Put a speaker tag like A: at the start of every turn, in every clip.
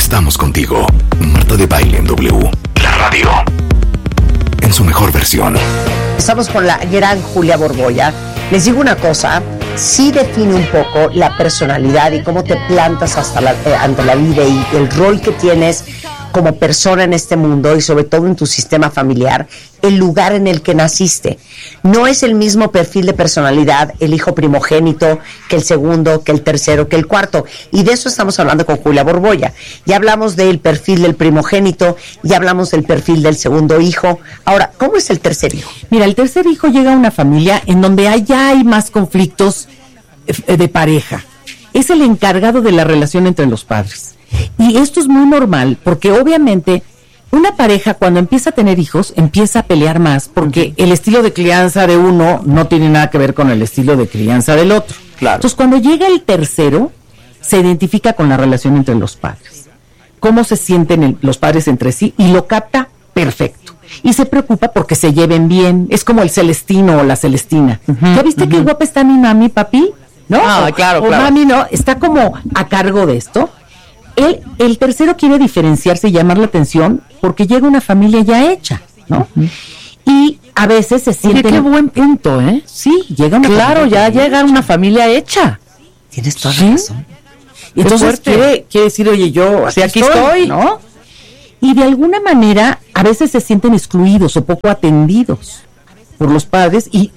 A: Estamos contigo. Marta de Baile en W. La radio. En su mejor versión.
B: Estamos con la gran Julia Borbolla. Les digo una cosa, sí define un poco la personalidad y cómo te plantas ante la vida y el rol que tienes como persona en este mundo y sobre todo en tu sistema familiar, el lugar en el que naciste. No es el mismo perfil de personalidad el hijo primogénito que el segundo, que el tercero, que el cuarto. Y de eso estamos hablando con Julia Borbolla. Ya hablamos del perfil del primogénito, ya hablamos del perfil del segundo hijo. Ahora, ¿cómo es el tercer hijo?
C: Mira, el tercer hijo llega a una familia en donde ya hay más conflictos de pareja. Es el encargado de la relación entre los padres. Y esto es muy normal porque obviamente una pareja cuando empieza a tener hijos empieza a pelear más porque el estilo de crianza de uno no tiene nada que ver con el estilo de crianza del otro.
D: Claro.
C: Entonces cuando llega el tercero se identifica con la relación entre los padres, cómo se sienten los padres entre sí y lo capta perfecto. Y se preocupa porque se lleven bien, es como el Celestino o la Celestina. ¿Ya viste qué guapa está mi mami, papi? ¿No?
D: Claro.
C: Mami, no, está como a cargo de esto. El tercero quiere diferenciarse y llamar la atención porque llega una familia ya hecha, ¿no? Y a veces se siente...
D: Oye, qué buen punto, ¿eh?
C: Sí, llega una
D: familia llega una familia hecha.
B: Tienes toda la razón.
C: Y entonces quiere decir, oye, yo aquí estoy, ¿no? Y de alguna manera a veces se sienten excluidos o poco atendidos por los padres y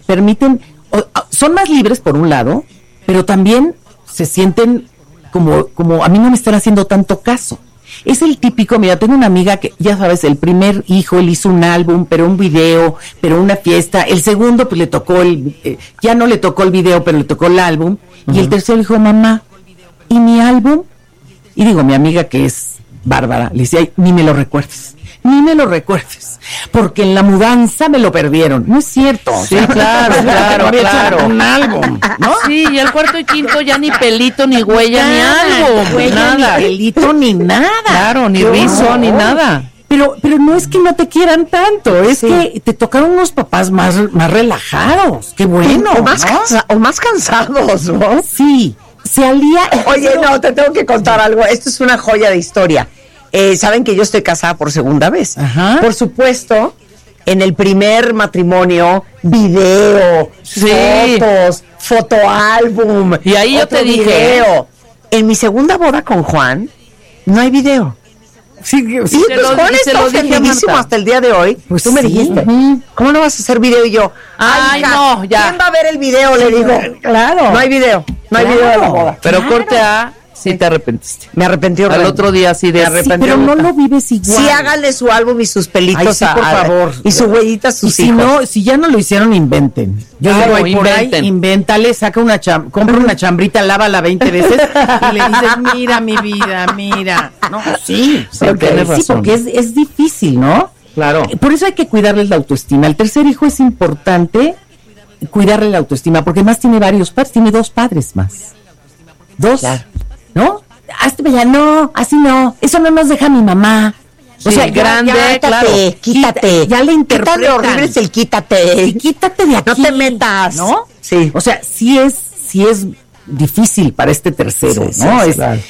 C: son más libres por un lado, pero también se sienten como a mí no me están haciendo tanto caso. Es el típico, mira, tengo una amiga que, ya sabes, el primer hijo, él hizo un álbum, pero un video, pero una fiesta. El segundo, pues le tocó ya no le tocó el video, pero le tocó el álbum. Y el tercero dijo, mamá, ¿y mi álbum? Y digo, mi amiga que es bárbara, le decía, ay, ni me lo recuerdes, porque en la mudanza me lo perdieron. No es cierto.
D: Sí, claro.
C: Un álbum, ¿no?
D: Sí, y el cuarto y quinto ya ni pelito, ni huella, ni álbum. Nada.
C: Ni pelito, ni nada.
D: Claro, ni rizo, ni nada.
C: Pero no es que no te quieran tanto, es que te tocaron unos papás más relajados. Qué bueno.
B: O más cansados, ¿no?
C: Sí. Se alía.
B: Oye, no, te tengo que contar algo. Esto es una joya de historia. Saben que yo estoy casada por segunda vez.
C: Ajá.
B: Por supuesto, en el primer matrimonio, video, fotos, fotoálbum.
D: Y ahí yo te dije.
B: Video. En mi segunda boda con Juan, no hay video.
C: Sí,
B: y pues Juan está ofendidísimo hasta el día de hoy.
C: Pues
B: tú me dijiste, ¿cómo no vas a hacer video? Y yo,
D: ay, no, ya.
B: ¿Quién va a ver el video? Le digo,
C: claro.
B: No hay video de la boda.
D: Pero corte A, sí te arrepentiste.
B: Me arrepentí
D: al otro día sí de
C: arrepentí. Pero no lo vives igual.
B: Sí, háganle su álbum y sus pelitos.
C: Ay, sí, por favor.
B: Y su huellita a sus hijos.
C: Si ya no lo hicieron, inventen. Yo digo, por ahí, invéntale, compra una chambrita, lávala 20 veces y le dices, mira mi vida, mira. No, sí,
D: tienes razón.
C: Sí, porque es difícil, ¿no?
D: Claro.
C: Por eso hay que cuidarles la autoestima. El tercer hijo es importante cuidarle la autoestima, porque más tiene varios padres, tiene 2 padres más. 2, claro. ¿No? Hazte ya, no, así no, eso no nos deja mi mamá.
D: O sea, grande, claro.
B: Quítate.
C: Ya le interpretan.
B: Quítate, horrible es el quítate.
C: Sí, quítate de aquí.
B: No te metas.
C: ¿No?
B: Sí.
C: O sea, sí es difícil para este tercero,
B: sí,
C: ¿no?
B: Sí, claro.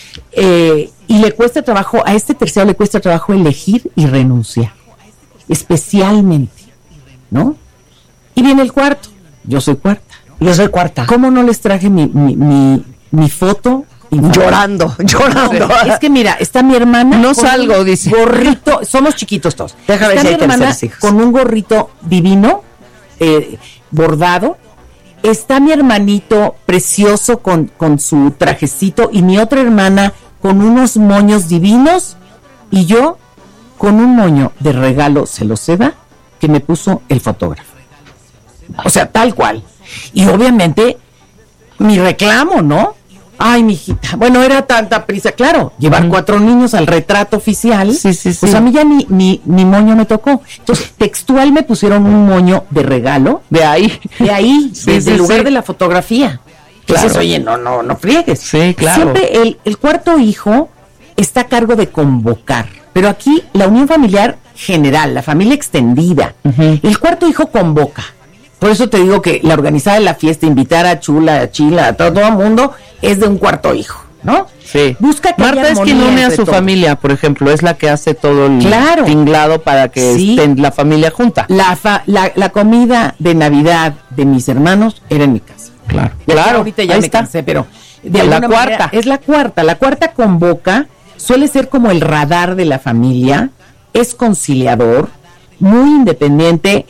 C: Y le cuesta trabajo, a este tercero le cuesta trabajo elegir y renunciar. Especialmente, ¿no? Y viene el cuarto. Yo soy cuarta.
B: Yo soy cuarta.
C: ¿Cómo no les traje mi foto?
B: Llorando.
C: Es que mira, está mi hermana.
D: No salgo, dice.
C: Gorrito, somos chiquitos todos.
B: Déjame
C: está
B: ver
C: mi hermana con un gorrito divino, bordado. Está mi hermanito precioso con su trajecito y mi otra hermana con unos moños divinos y yo con un moño de regalo celoseda que me puso el fotógrafo. O sea, tal cual. Y obviamente mi reclamo, ¿no? Ay, mijita, bueno, era tanta prisa, claro, llevar 4 niños al retrato oficial,
D: sí.
C: Pues a mí ya ni moño me tocó. Entonces, textual me pusieron un moño de regalo.
D: De ahí,
C: desde el lugar de la fotografía. Claro. Entonces, oye, no friegues.
D: Sí, claro.
C: Siempre el cuarto hijo está a cargo de convocar, pero aquí la unión familiar general, la familia extendida, el cuarto hijo convoca. Por eso te digo que la organizada de la fiesta, invitar a Chula, a Chila, a todo el mundo, es de un cuarto hijo. ¿no?
D: Sí.
C: Busca que
D: Marta
C: haya
D: es quien
C: armonía
D: une a
C: entre
D: su
C: todos.
D: familia, por ejemplo, es la que hace todo el
C: Claro.
D: tinglado para que
C: Sí.
D: estén la familia junta.
C: La comida de Navidad de mis hermanos era en mi casa.
D: Claro,
C: Y
D: claro,
C: ahorita ya
D: ahí
C: me
D: está.
C: cansé, pero
D: La
C: alguna
D: cuarta.
C: manera es la cuarta. La cuarta convoca, suele ser como el radar de la familia, es conciliador, muy independiente,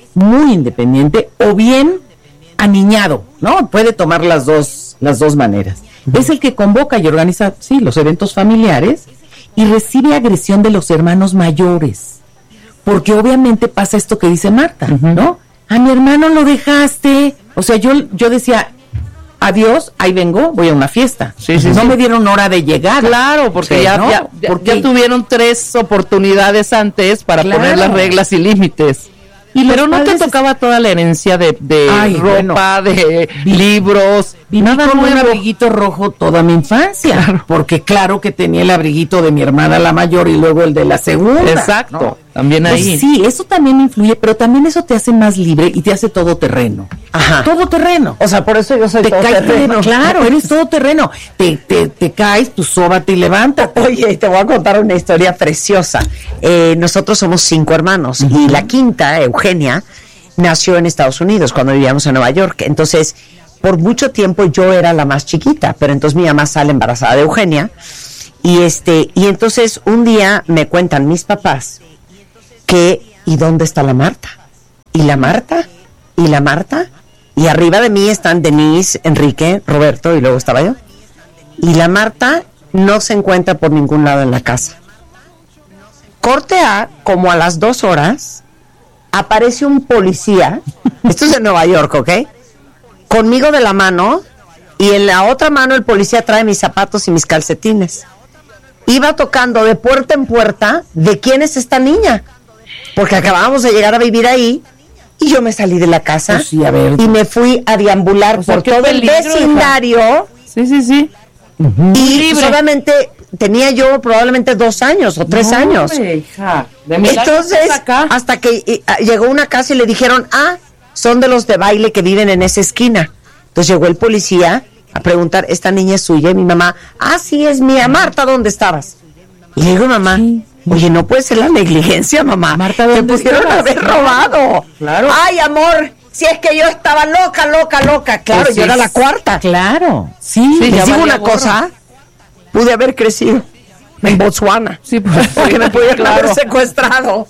C: o bien aniñado, ¿no? Puede tomar las dos maneras. Es el que convoca y organiza, sí, los eventos familiares y recibe agresión de los hermanos mayores. Porque obviamente pasa esto que dice Marta, ¿no? A mi hermano lo dejaste. O sea, yo decía, adiós, ahí vengo, voy a una fiesta.
D: Sí, sí,
C: no
D: sí.
C: me dieron hora de llegar.
D: Claro, porque
C: Sí,
D: ya,
C: ¿no?
D: ya
C: Porque-
D: tuvieron 3 oportunidades antes para
C: Claro.
D: poner las reglas y límites.
C: Y los
D: Pero no te
C: padres
D: tocaba toda la herencia de
C: Ay,
D: ropa, de libros,
C: Viví
D: nada
C: con un
D: nuevo.
C: abriguito rojo toda mi infancia, porque claro que tenía el abriguito de mi hermana la mayor y luego el de la segunda.
D: Exacto,
C: ¿no?
D: también
C: Pues
D: ahí.
C: sí, eso también influye, pero también eso te hace más libre y te hace todoterreno.
B: Ajá.
C: Todoterreno.
B: O sea, por eso yo soy
C: Te caes,
B: todoterreno.
C: claro, eres todoterreno. Te caes, pues sóbate y levántate.
B: Oye, te voy a contar una historia preciosa. Nosotros somos 5 hermanos y la quinta, Eugenia, nació en Estados Unidos cuando vivíamos en Nueva York. Entonces, por mucho tiempo yo era la más chiquita, pero entonces mi mamá sale embarazada de Eugenia y entonces un día me cuentan mis papás que ¿y dónde está la Marta? ¿Y la Marta? ¿Y la Marta? Y arriba de mí están Denise, Enrique, Roberto y luego estaba yo. Y la Marta no se encuentra por ningún lado en la casa. Corte A, como a las 2 horas, aparece un policía, esto es en Nueva York, ¿ok? Conmigo de la mano, y en la otra mano el policía trae mis zapatos y mis calcetines. Iba tocando de puerta en puerta de quién es esta niña, porque acabábamos de llegar a vivir ahí, y yo me salí de la casa
C: Pues sí, a ver.
B: y me fui a deambular
D: O sea,
B: por
D: qué
B: todo
D: peligro,
B: el vecindario.
D: Sí, sí, sí.
B: Y solamente tenía yo probablemente 2 años o 3 años.
D: Hombre, hija, de milagro
B: Entonces,
D: estás acá.
B: hasta que llegó una casa y le dijeron, son de los de baile que viven en esa esquina. Entonces llegó el policía a preguntar, ¿esta niña es suya? Y mi mamá, sí, es mía. Marta, ¿dónde estabas? Y le digo, mamá, oye, no puede ser la negligencia, mamá.
C: Marta,
B: te
C: ¿dónde
B: pudieron
C: estabas?
B: haber robado.
C: Claro.
B: Ay, amor, si es que yo estaba loca. Claro,
C: Pues
B: yo era
C: sí,
B: la cuarta.
C: Claro, sí.
D: Sí, ya
B: Les digo
D: valía
B: una
D: gorro.
B: cosa, pude haber crecido en Botswana.
D: Sí, pues,
B: Porque me pudieron
D: claro.
B: haber secuestrado.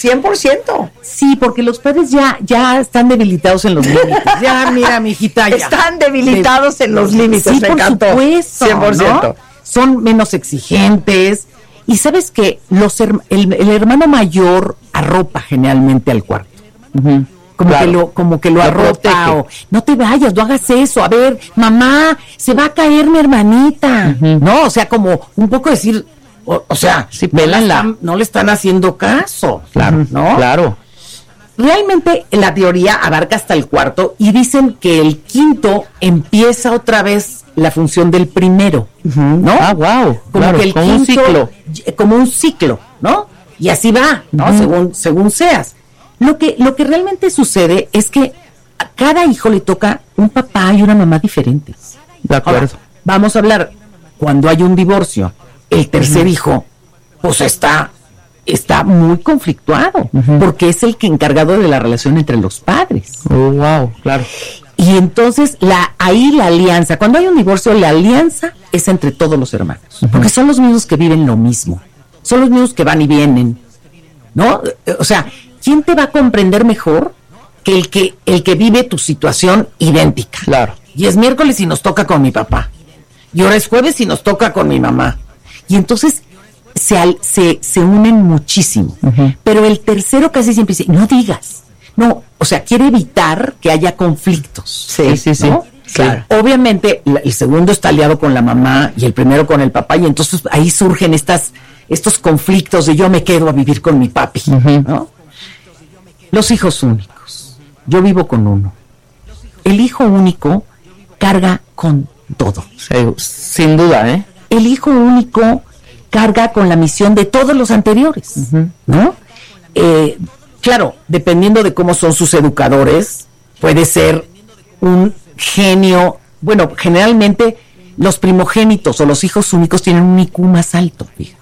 B: 100%.
C: Sí, porque los padres ya están debilitados en los límites. Ya, mira, mijita, ya.
B: Están debilitados en los límites.
C: Sí,
B: me
C: por
B: encantó.
C: supuesto,
B: 100%.
C: ¿no? Son menos exigentes. Y sabes que el hermano mayor arropa generalmente al cuarto.
D: Claro.
C: Como que lo
D: Lo
C: arropa
D: protege.
C: o no te vayas, no hagas eso. A ver, mamá, se va a caer mi hermanita. No, o sea, como un poco decir, o sea,
D: Sí,
C: no,
D: pélenla.
C: no le están haciendo caso.
D: Claro,
C: ¿no?
D: claro.
C: Realmente la teoría abarca hasta el cuarto y dicen que el quinto empieza otra vez la función del primero, ¿no?
D: Ah, wow.
C: Como
D: Claro,
C: que el
D: como un
C: quinto,
D: ciclo.
C: como un ciclo, ¿no? Y así va, ¿no? Según seas. Lo que realmente sucede es que a cada hijo le toca un papá y una mamá diferentes.
D: De acuerdo.
C: Ahora, vamos a hablar, cuando hay un divorcio, el tercer hijo, pues está muy conflictuado, porque es el que encargado de la relación entre los padres.
D: Oh, wow, claro.
C: Y entonces ahí la alianza, cuando hay un divorcio, la alianza es entre todos los hermanos, porque son los mismos que viven lo mismo, son los mismos que van y vienen, ¿no? O sea, ¿quién te va a comprender mejor que el que vive tu situación idéntica?
D: Claro.
C: Y es miércoles y nos toca con mi papá, y ahora es jueves y nos toca con mi mamá, y entonces se unen muchísimo, pero el tercero casi siempre dice, no digas. No, o sea, quiere evitar que haya conflictos.
D: Sí, sí, sí.
C: ¿no?
D: Claro.
C: Obviamente, el segundo está aliado con la mamá y el primero con el papá, y entonces ahí surgen estos conflictos de yo me quedo a vivir con mi papi, ¿no? Los hijos únicos. Yo vivo con uno. El hijo único carga con todo.
D: Sí, sin duda, ¿eh?
C: El hijo único carga con la misión de todos los anteriores, ¿no? Claro, dependiendo de cómo son sus educadores, puede ser un genio. Bueno, generalmente los primogénitos o los hijos únicos tienen un IQ más alto, fíjate.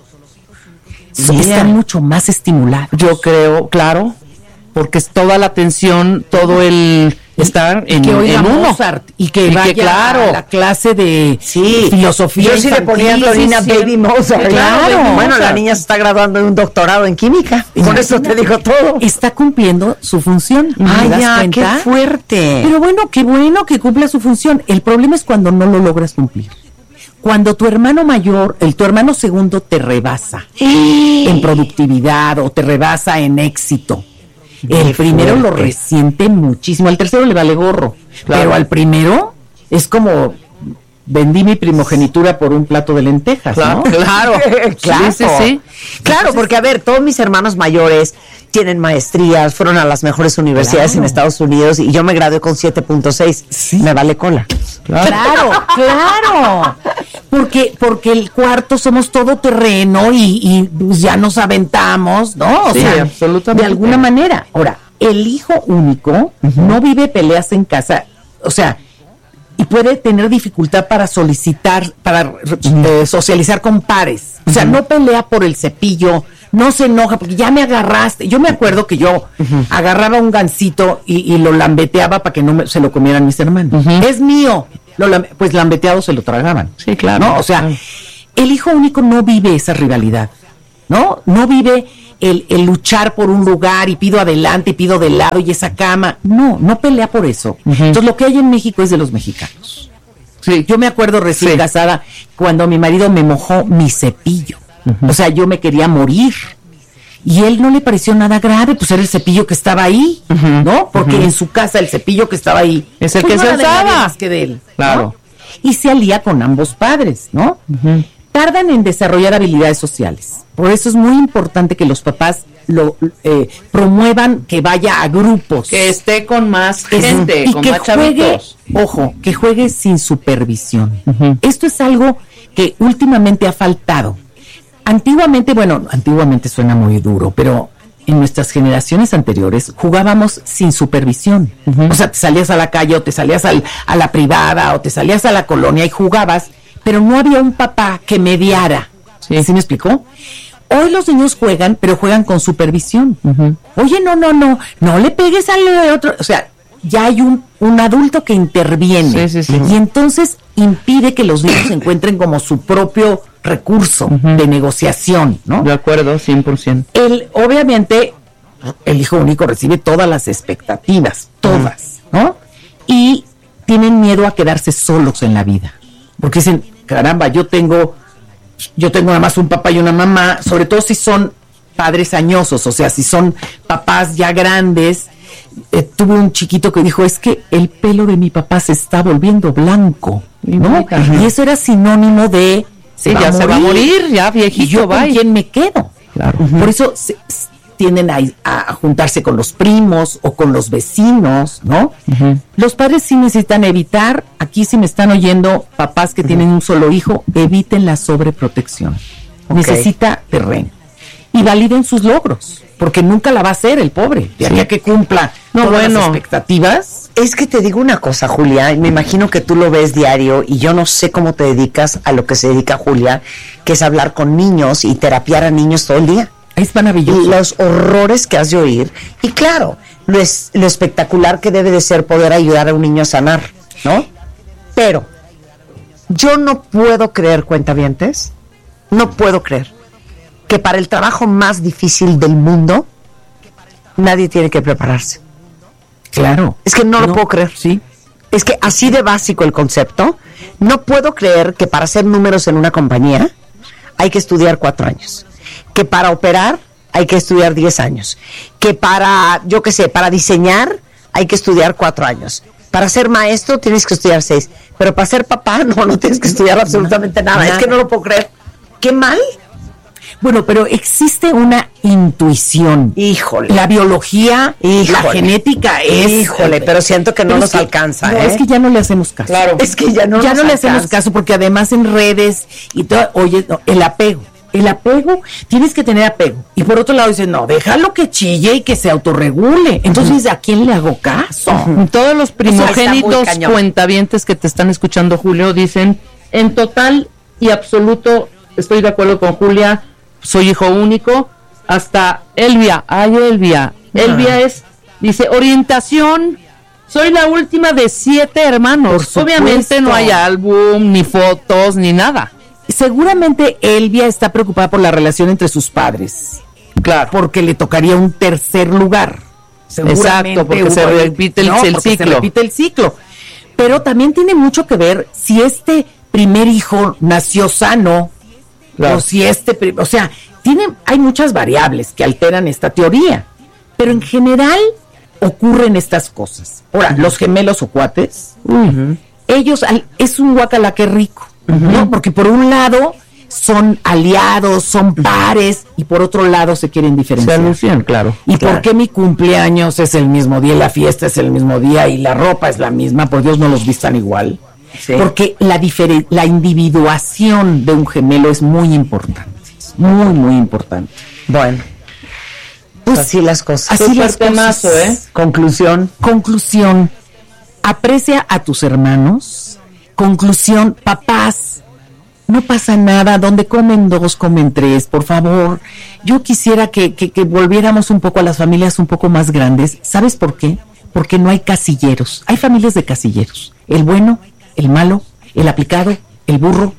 C: Están mucho más estimulados.
D: Yo creo, claro, porque es toda la atención, todo el estar en uno.
C: Mozart, y que vaya claro, a la clase de filosofía.
B: Yo sí le ponía a Antonina Baby Mozart.
C: Claro.
B: Bueno, la niña se está graduando de un doctorado en química. Y con eso te digo todo.
C: Está cumpliendo su función.
B: Ay, ya, qué fuerte.
C: Pero bueno que cumpla su función. El problema es cuando no lo logras cumplir. Cuando tu hermano mayor, tu hermano segundo te rebasa en productividad o te rebasa en éxito. El primero lo resiente muchísimo, al tercero le vale gorro, pero al primero es como vendí mi primogenitura por un plato de lentejas, ¿no?
B: Claro.
C: Sí.
B: Claro, porque a ver, todos mis hermanos mayores tienen maestrías, fueron a las mejores universidades en Estados Unidos y yo me gradué con 7.6. Sí. Me vale cola.
C: Claro. Porque el cuarto somos todo terreno y ya nos aventamos, ¿no? O sea, absolutamente. De alguna manera. Ahora, el hijo único no vive peleas en casa, o sea, y puede tener dificultad para solicitar, para socializar con pares. O sea, no pelea por el cepillo, no se enoja porque ya me agarraste. Yo me acuerdo que yo agarraba un gansito y lo lambeteaba para que no se lo comieran mis hermanos. Es mío. Pues lambeteado se lo tragaban.
D: Sí, claro.
C: ¿No? O sea, el hijo único no vive esa rivalidad, ¿no? No vive el luchar por un lugar y pido adelante y pido de lado y esa cama. No pelea por eso. Entonces lo que hay en México es de los mexicanos. Sí. Yo me acuerdo recién casada cuando mi marido me mojó mi cepillo. O sea, yo me quería morir. Y él no le pareció nada grave, pues era el cepillo que estaba ahí, ¿no? Porque en su casa el cepillo que estaba ahí
D: es el
C: pues
D: que
C: no
D: se
C: usaba
D: más
C: que de él,
D: claro.
C: ¿no? Y se alía con ambos padres, ¿no? Tardan en desarrollar habilidades sociales. Por eso es muy importante que los papás lo promuevan, que vaya a grupos,
D: que esté con más gente,
C: y
D: con
C: que
D: más
C: juegue,
D: chavitos.
C: ojo, que juegue sin supervisión. Esto es algo que últimamente ha faltado. Antiguamente suena muy duro, pero en nuestras generaciones anteriores jugábamos sin supervisión. O sea, te salías a la calle o te salías a la privada o te salías a la colonia y jugabas, pero no había un papá que mediara. ¿Sí me explicó? Hoy los niños juegan, pero juegan con supervisión. Oye, no le pegues al otro. O sea, ya hay un adulto que interviene. Y entonces impide que los niños encuentren como su propio recurso de negociación, ¿no?
D: De acuerdo, 100%.
C: Obviamente, el hijo único recibe todas las expectativas, todas, ¿no? Y tienen miedo a quedarse solos en la vida. Porque dicen, caramba, yo tengo nada más un papá y una mamá, sobre todo si son padres añosos, o sea, si son papás ya grandes. Tuve un chiquito que dijo, es que el pelo de mi papá se está volviendo blanco, ¿no? Y eso era sinónimo de se va a morir, ya viejito, ¿y yo con quién me quedo? Claro. Por eso tienden a juntarse con los primos o con los vecinos, ¿no? Los padres sí necesitan evitar, aquí si me están oyendo papás que tienen un solo hijo, eviten la sobreprotección. Necesita terreno. Y validen sus logros, porque nunca la va a hacer el pobre, de aquí a que cumpla todas las expectativas.
B: Es que te digo una cosa, Julia, me imagino que tú lo ves diario y yo no sé cómo te dedicas a lo que se dedica Julia, que es hablar con niños y terapiar a niños todo el día.
C: Es maravilloso.
B: Y los horrores que has de oír. Y claro, lo espectacular que debe de ser poder ayudar a un niño a sanar, ¿no? Pero yo no puedo creer, cuentavientes, no puedo creer que para el trabajo más difícil del mundo nadie tiene que prepararse.
C: Claro.
B: Es que no lo puedo creer.
C: Sí.
B: Es que así de básico el concepto. No puedo creer que para hacer números en una compañía hay que estudiar 4 años. Que para operar hay que estudiar 10 años. Que para, yo qué sé, para diseñar hay que estudiar 4 años. Para ser maestro tienes que estudiar 6. Pero para ser papá no tienes que estudiar absolutamente nada. Es que no lo puedo creer. ¡Qué mal!
C: Bueno, pero existe una intuición.
B: Híjole.
C: La biología, la genética es...
B: Híjole, pero siento que no nos alcanza,
C: Es que ya no le hacemos caso.
B: Claro. Es que ya no
C: le hacemos caso, porque además en redes y todo, oye, el apego, tienes que tener apego. Y por otro lado dicen, no, déjalo que chille y que se autorregule. Entonces, ¿a quién le hago caso?
D: Todos los primogénitos cuentavientes que te están escuchando, Julio, dicen en total y absoluto, estoy de acuerdo con Julia, soy hijo único, hasta Elvia, Elvia dice, orientación, soy la última de 7 hermanos, obviamente no hay álbum, ni fotos, ni nada.
C: Seguramente Elvia está preocupada por la relación entre sus padres. Claro. Porque le tocaría un tercer lugar.
D: Exacto, porque se repite el ciclo.
C: Pero también tiene mucho que ver si este primer hijo nació sano, claro, o si hay muchas variables que alteran esta teoría. Pero en general ocurren estas cosas. Ahora, los gemelos o cuates, ellos, es un guacala que rico. ¿no? Porque por un lado son aliados, son pares, y por otro lado se quieren diferenciar.
D: Se anuncian, claro.
C: ¿Y por qué mi cumpleaños es el mismo día, la fiesta es el mismo día y la ropa es la misma? Por Dios, no los vistan igual. Sí. Porque la individuación de un gemelo es muy importante. Muy, muy importante.
B: Bueno. Pues así las cosas.
C: Así las cosas. Conclusión. Aprecia a tus hermanos. Conclusión, papás, no pasa nada, donde comen 2, comen 3, por favor. Yo quisiera que volviéramos un poco a las familias un poco más grandes. ¿Sabes por qué? Porque no hay casilleros. Hay familias de casilleros. El bueno, el malo, el aplicado, el burro.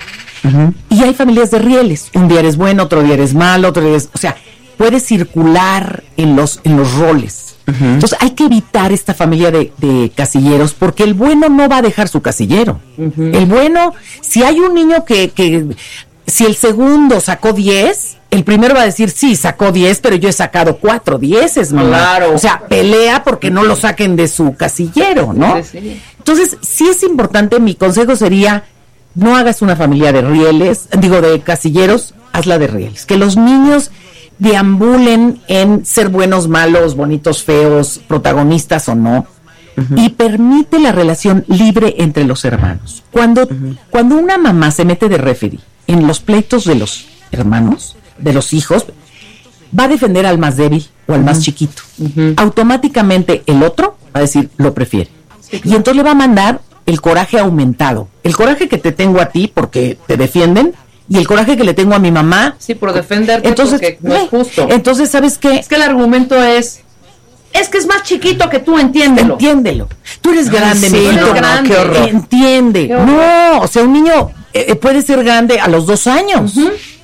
C: Y hay familias de rieles. Un día eres bueno, otro día eres malo, otro día eres... O sea, puedes circular en los roles. Entonces hay que evitar esta familia de casilleros, porque el bueno no va a dejar su casillero. El bueno, si hay un niño que si el segundo sacó 10, el primero va a decir, sí, sacó 10, pero yo he sacado 4 10, mamá. Claro. O sea, pelea porque no lo saquen de su casillero, ¿no? Sí. Entonces, sí es importante, mi consejo sería, no hagas una familia de rieles, de casilleros, hazla de rieles. Que los niños deambulen en ser buenos, malos, bonitos, feos, protagonistas o no, y permite la relación libre entre los hermanos. Cuando una mamá se mete de referee en los pleitos de los hermanos, de los hijos, va a defender al más débil o al más chiquito. Automáticamente el otro va a decir, lo prefiere. Sí, claro. Y entonces le va a mandar el coraje aumentado. El coraje que te tengo a ti porque te defienden, y el coraje que le tengo a mi mamá.
D: Sí, por defenderte, entonces, porque no es justo.
C: Entonces, ¿sabes qué?
D: Es que el argumento es que es más chiquito que tú, entiéndelo.
C: Tú eres grande, mi hijo.
D: No,
C: qué horror. Entiende. Qué horror. No, o sea, un niño puede ser grande a los 2 años.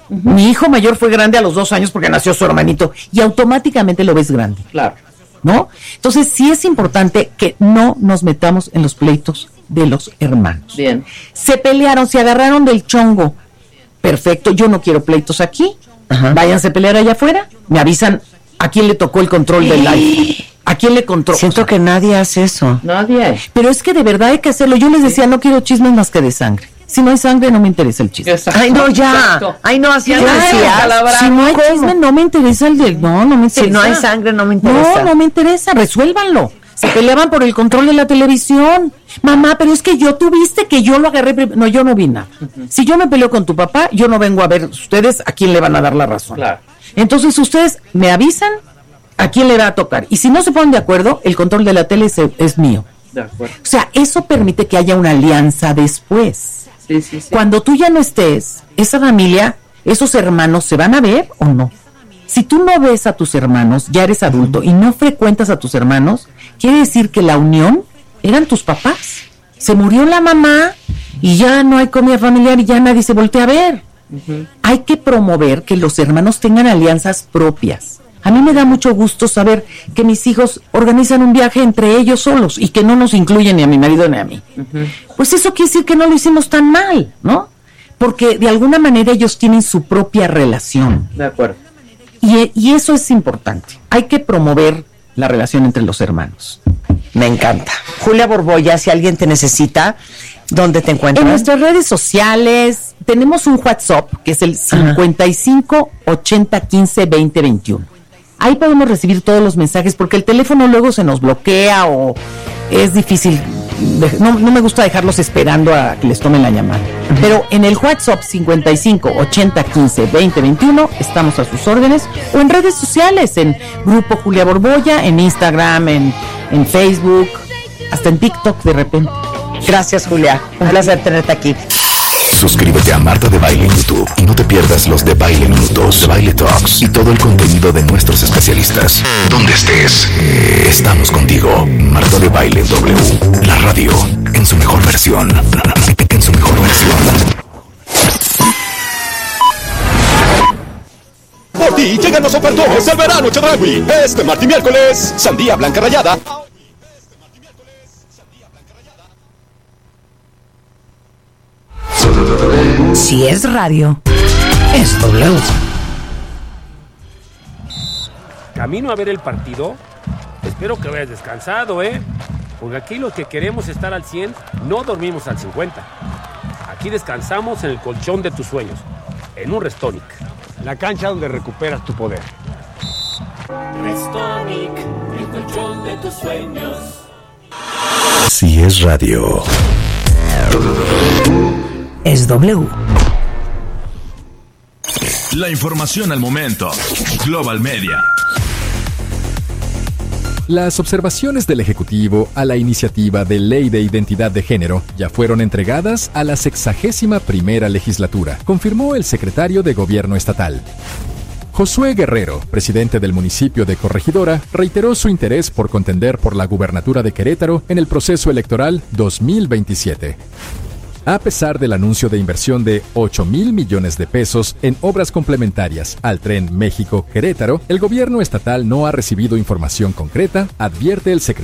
C: Mi hijo mayor fue grande a los 2 años porque nació su hermanito, y automáticamente lo ves grande.
D: Claro.
C: ¿No? Entonces, sí es importante que no nos metamos en los pleitos de los hermanos.
D: Bien.
C: Se pelearon, se agarraron del chongo. Perfecto, yo no quiero pleitos aquí. Váyanse a pelear allá afuera. Me avisan a quién le tocó el control del live. ¿A quién le controla?
B: Siento que nadie hace eso.
D: Nadie.
C: Pero es que de verdad hay que hacerlo. Yo les decía, no quiero chismes más que de sangre. Si no hay sangre, no me interesa el chisme.
B: Exacto. Ay, no, ya. Exacto. Ay, no, así
C: decías. Si no hay chisme, no me interesa el del... No me interesa.
B: Si no hay sangre, no me interesa.
C: No me interesa. Resuélvanlo. Se peleaban por el control de la televisión. Mamá, pero es que tú viste que yo lo agarré. No, yo no vi nada. Si yo me peleo con tu papá, yo no vengo a ver ustedes a quién le van a dar la razón.
D: Claro.
C: Entonces ustedes me avisan a quién le va a tocar. Y si no se ponen de acuerdo, el control de la tele es mío.
D: De acuerdo.
C: O sea, eso permite que haya una alianza después.
D: Sí.
C: Cuando tú ya no estés, esa familia, esos hermanos, ¿se van a ver o no? Si tú no ves a tus hermanos, ya eres adulto y no frecuentas a tus hermanos, quiere decir que la unión eran tus papás. Se murió la mamá y ya no hay comida familiar y ya nadie se voltea a ver. Hay que promover que los hermanos tengan alianzas propias. A mí me da mucho gusto saber que mis hijos organizan un viaje entre ellos solos y que no nos incluyen ni a mi marido ni a mí. Pues eso quiere decir que no lo hicimos tan mal, ¿no? Porque de alguna manera ellos tienen su propia relación.
D: De acuerdo.
C: Y eso es importante. Hay que promover la relación entre los hermanos.
B: Me encanta. Julia Borboya, si alguien te necesita, ¿dónde te encuentras?
C: En nuestras redes sociales tenemos un WhatsApp que es el 55 80 15 20 21. Ahí podemos recibir todos los mensajes porque el teléfono luego se nos bloquea o es difícil. No me gusta dejarlos esperando a que les tomen la llamada. Pero en el WhatsApp 55 80 15 20 21 estamos a sus órdenes, o en redes sociales, en Grupo Julia Borboya, en Instagram, en Facebook, hasta en TikTok de repente.
B: Gracias, Julia. Un placer tenerte aquí.
A: Suscríbete a Marta de Baile en YouTube y no te pierdas los de Baile Minutos, de Baile Talks y todo el contenido de nuestros especialistas. Donde estés, estamos contigo. Marta de Baile W, la radio en su mejor versión. En su mejor versión.
E: Por ti llegan los ofertones del verano Chedraui. Este martes y miércoles, sandía blanca rallada.
F: Si es radio, es W.
G: Camino a ver el partido. Espero que vayas descansado, porque aquí los que queremos estar al 100 no dormimos al 50. Aquí descansamos en el colchón de tus sueños, en un Restonic.
H: La cancha donde recuperas tu poder.
I: Restonic, el colchón de tus sueños.
A: Si es radio,
F: es W.
J: La información al momento. Global Media.
K: Las observaciones del Ejecutivo a la iniciativa de Ley de Identidad de Género ya fueron entregadas a la 61ª legislatura, confirmó el secretario de Gobierno estatal. Josué Guerrero, presidente del municipio de Corregidora, reiteró su interés por contender por la gubernatura de Querétaro en el proceso electoral 2027. A pesar del anuncio de inversión de 8,000 millones de pesos en obras complementarias al tren México-Querétaro, el gobierno estatal no ha recibido información concreta, advierte el secretario